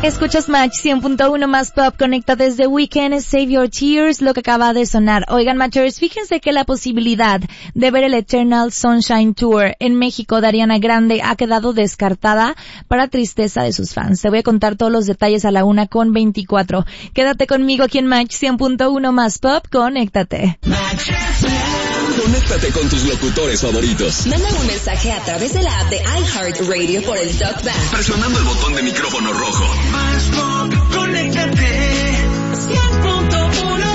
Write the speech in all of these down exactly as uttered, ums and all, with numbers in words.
Escuchas Match cien punto uno más pop, conecta desde Weekend, Save Your Tears, lo que acaba de sonar. Oigan, Matchers, fíjense que la posibilidad de ver el Eternal Sunshine Tour en México de Ariana Grande ha quedado descartada para tristeza de sus fans. Te voy a contar todos los detalles a la una con veinticuatro. Quédate conmigo aquí en Match cien punto uno más pop, conéctate. Conéctate con tus locutores favoritos. Manda un mensaje a través de la app de iHeartRadio por el TalkBack. Presionando el botón de micrófono rojo. Más pop, conéctate. cien punto uno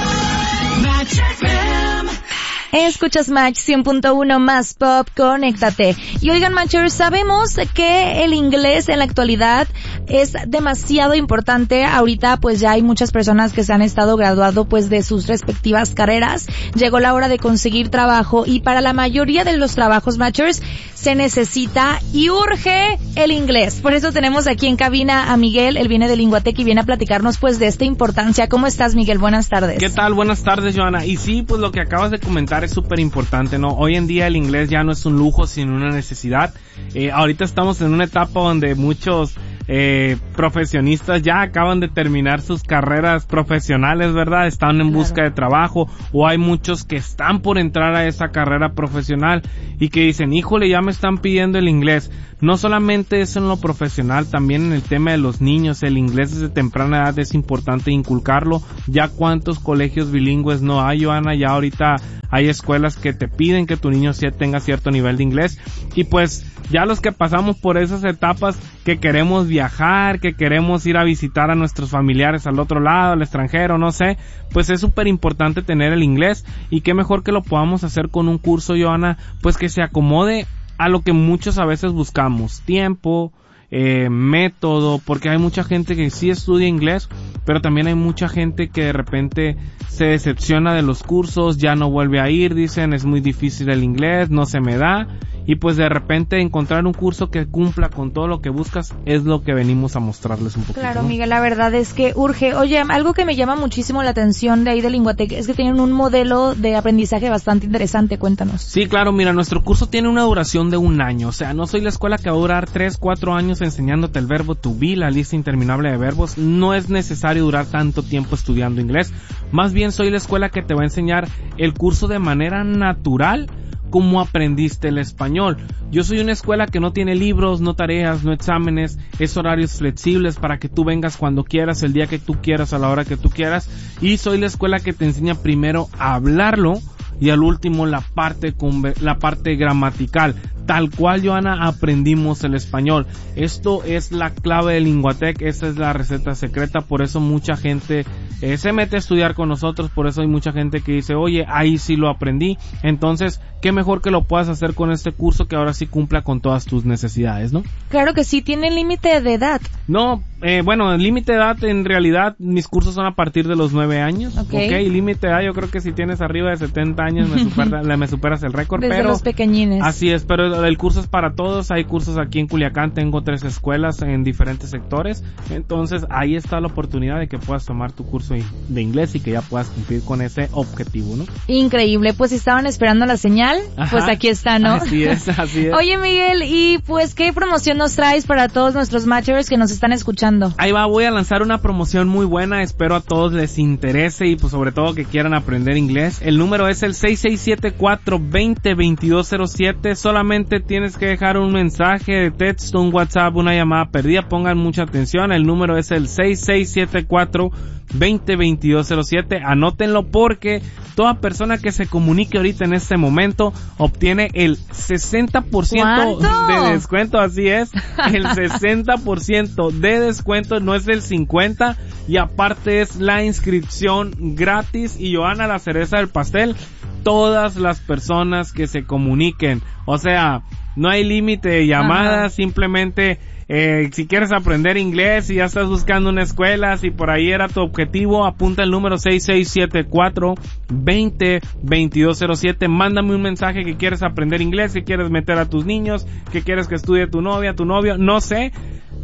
Match F M. Escuchas Match cien punto uno más pop, conéctate. Y oigan, Matchers, sabemos que el inglés en la actualidad es demasiado importante. Ahorita pues ya hay muchas personas que se han estado graduando pues de sus respectivas carreras. Llegó la hora de conseguir trabajo y para la mayoría de los trabajos, Matchers, se necesita y urge el inglés. Por eso tenemos aquí en cabina a Miguel. Él viene de Linguatec y viene a platicarnos pues de esta importancia. ¿Cómo estás, Miguel? Buenas tardes. ¿Qué tal? Buenas tardes, Joana. Y sí, pues lo que acabas de comentar es súper importante, ¿no? Hoy en día el inglés ya no es un lujo, sino una necesidad. Eh, ahorita estamos en una etapa donde muchos eh, profesionistas ya acaban de terminar sus carreras profesionales, ¿verdad? Están en busca claro. de trabajo, o hay muchos que están por entrar a esa carrera profesional y que dicen, híjole, ya me están pidiendo el inglés. No solamente es en lo profesional, también en el tema de los niños, el inglés desde temprana edad es importante inculcarlo. Ya cuántos colegios bilingües no hay, Joana, ya ahorita hay escuelas que te piden que tu niño tenga cierto nivel de inglés. Y pues ya los que pasamos por esas etapas, que queremos viajar, que queremos ir a visitar a nuestros familiares al otro lado, al extranjero, no sé, pues es súper importante tener el inglés. Y qué mejor que lo podamos hacer con un curso, Joana, pues que se acomode a lo que muchos a veces buscamos, tiempo, eh, método, porque hay mucha gente que sí estudia inglés, pero también hay mucha gente que de repente se decepciona de los cursos, ya no vuelve a ir, dicen es muy difícil el inglés, no se me da, y pues de repente encontrar un curso que cumpla con todo lo que buscas es lo que venimos a mostrarles un poquito. Claro, ¿no? Miguel, la verdad es que urge. Oye, algo que me llama muchísimo la atención de ahí de Linguatec es que tienen un modelo de aprendizaje bastante interesante, cuéntanos. Sí, claro, mira, nuestro curso tiene una duración de un año, o sea, no soy la escuela que va a durar tres, cuatro años enseñándote el verbo to be, la lista interminable de verbos. No es necesario durar tanto tiempo estudiando inglés, más bien soy la escuela que te va a enseñar el curso de manera natural, cómo aprendiste el español. Yo soy una escuela que no tiene libros, no tareas, no exámenes, es horarios flexibles para que tú vengas cuando quieras, el día que tú quieras, a la hora que tú quieras, y soy la escuela que te enseña primero a hablarlo y al último la parte la parte gramatical. Tal cual, Joana, aprendimos el español. Esto es la clave de Linguatec, esa es la receta secreta, por eso mucha gente eh, se mete a estudiar con nosotros, por eso hay mucha gente que dice, oye, ahí sí lo aprendí. Entonces, qué mejor que lo puedas hacer con este curso que ahora sí cumpla con todas tus necesidades, ¿no? Claro que sí, tiene límite de edad. No, eh, bueno, el límite de edad, en realidad, mis cursos son a partir de los nueve años, ¿ok? Okay. Y límite de edad, yo creo que si tienes arriba de setenta años, me, supera, me superas el récord. Desde pero los pequeñines. Así es, pero el curso es para todos, hay cursos aquí en Culiacán, tengo tres escuelas en diferentes sectores, entonces ahí está la oportunidad de que puedas tomar tu curso de inglés y que ya puedas cumplir con ese objetivo, ¿no? Increíble, pues si estaban esperando la señal, Ajá. pues aquí está, ¿no? Así es, así es. Oye, Miguel, y pues ¿qué promoción nos traes para todos nuestros matchers que nos están escuchando? Ahí va, voy a lanzar una promoción muy buena, espero a todos les interese y pues sobre todo que quieran aprender inglés. El número es el seis seis siete cuatro, dos cero, dos dos cero siete, solamente tienes que dejar un mensaje de texto, un WhatsApp, una llamada perdida, pongan mucha atención, el número es el seis seis siete cuatro, dos cero, dos dos cero siete, anótenlo porque toda persona que se comunique ahorita en este momento obtiene el sesenta por ciento de descuento, así es, el sesenta por ciento de descuento, no es el cincuenta por ciento, y aparte es la inscripción gratis. Y Joana, la cereza del pastel, todas las personas que se comuniquen, o sea, no hay límite de llamadas, Ajá. simplemente eh, si quieres aprender inglés, si ya estás buscando una escuela, si por ahí era tu objetivo, apunta el número seis seis siete cuatro, dos cero, dos dos cero siete, mándame un mensaje que quieres aprender inglés, que quieres meter a tus niños, que quieres que estudie tu novia, tu novio, no sé.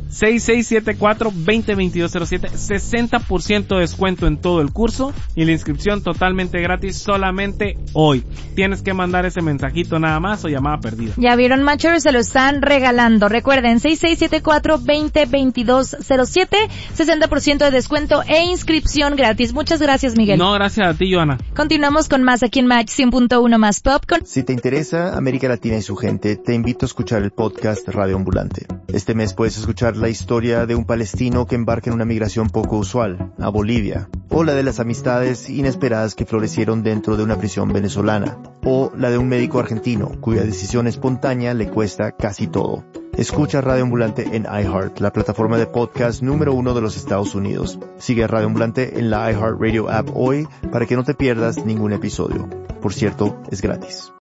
seis seis siete cuatro, dos cero dos dos cero siete, sesenta por ciento de descuento en todo el curso y la inscripción totalmente gratis solamente hoy. Tienes que mandar ese mensajito nada más o llamada perdida. Ya vieron, Matchers, se lo están regalando. Recuerden, seis seis siete cuatro, dos cero dos dos cero siete, sesenta por ciento de descuento e inscripción gratis. Muchas gracias, Miguel. No, gracias a ti, Joana. Continuamos con más aquí en Match cien punto uno más Pop. Con... Si te interesa América Latina y su gente, te invito a escuchar el podcast Radio Ambulante. Este mes puedes escuchar la historia de un palestino que embarca en una migración poco usual, a Bolivia, o la de las amistades inesperadas que florecieron dentro de una prisión venezolana, o la de un médico argentino cuya decisión espontánea le cuesta casi todo. Escucha Radio Ambulante en iHeart, la plataforma de podcast número uno de los Estados Unidos. Sigue a Radio Ambulante en la iHeartRadio app hoy para que no te pierdas ningún episodio. Por cierto, es gratis.